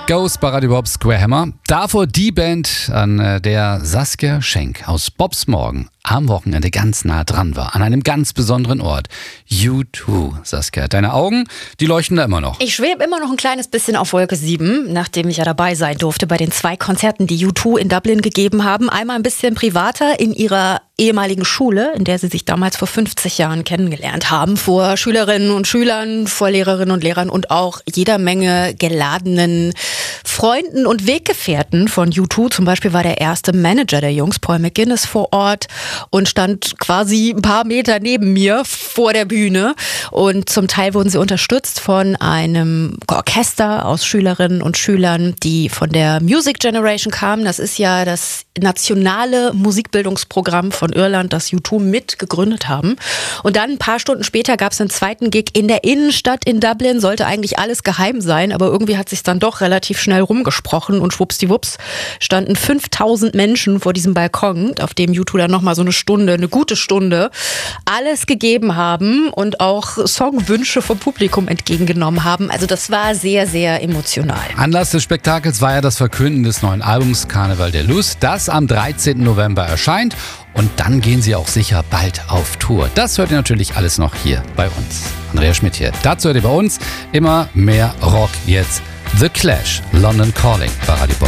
Ghost bei Radio Bob Square Hammer. Davor die Band, an der Saskia Schenk aus Bobs Morgen am Wochenende ganz nah dran war. An einem ganz besonderen Ort. U2, Saskia. Deine Augen, die leuchten da immer noch. Ich schwebe immer noch ein kleines bisschen auf Wolke 7, nachdem ich ja dabei sein durfte bei den 2 Konzerten, die U2 in Dublin gegeben haben. Einmal ein bisschen privater in ihrer ehemaligen Schule, in der sie sich damals vor 50 Jahren kennengelernt haben. Vor Schülerinnen und Schülern, vor Lehrerinnen und Lehrern und auch jeder Menge geladenen Freunden und Weggefährten von U2. Zum Beispiel war der erste Manager der Jungs, Paul McGuinness, vor Ort und stand quasi ein paar Meter neben mir vor der Bühne. Und zum Teil wurden sie unterstützt von einem Orchester aus Schülerinnen und Schülern, die von der Music Generation kamen. Das ist ja das nationale Musikbildungsprogramm von Irland, das U2 mit gegründet haben. Und dann ein paar Stunden später gab es einen zweiten Gig in der Innenstadt in Dublin. Sollte eigentlich alles geheim sein, aber irgendwie hat sich dann doch relativ schnell rumgesprochen und schwuppsdiwupps standen 5000 Menschen vor diesem Balkon, auf dem U2 dann nochmal so eine gute Stunde, alles gegeben haben und auch Songwünsche vom Publikum entgegengenommen haben. Also das war sehr, sehr emotional. Anlass des Spektakels war ja das Verkünden des neuen Albums Carnival de Luz, das am 13. November erscheint. Und dann gehen sie auch sicher bald auf Tour. Das hört ihr natürlich alles noch hier bei uns. Andrea Schmidt hier. Dazu hört ihr bei uns immer mehr Rock jetzt. The Clash, London Calling bei Radio Bob.